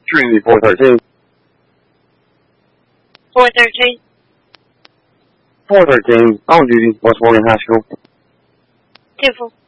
Trinity 413. 413. 413, on duty, West Morgan High School. 10-4.